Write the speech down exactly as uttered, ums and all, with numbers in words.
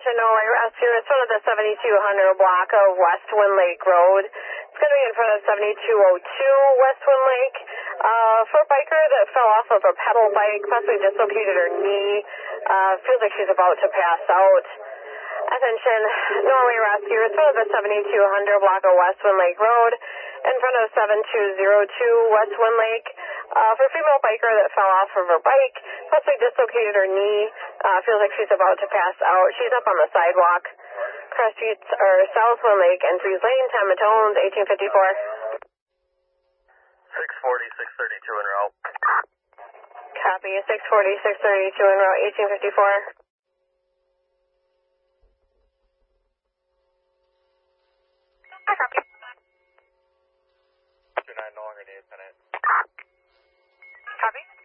Attention, Norway Rescue. It's front of the seventy-two hundred block of West Wind Lake Road. It's going to be in front of seventy-two oh two West Wind Lake. Uh, for a biker that fell off of a pedal bike, possibly dislocated her knee. Uh, feels like she's about to pass out. Attention, Norway Rescue. It's front of the seventy-two hundred block of West Wind Lake Road. In front of seven two zero two West Wind Lake. Uh, for a female biker that fell off of her bike, possibly dislocated her knee, uh, feels like she's about to pass out. She's up on the sidewalk. Cross streets are South Wind Lake, Entries Lane, Tamatones, eighteen fifty-four. six forty, six thirty-two en route. Copy, six forty, six thirty-two en route, eighteen fifty-four. I copy. two nine no longer needed, Lieutenant. Copy.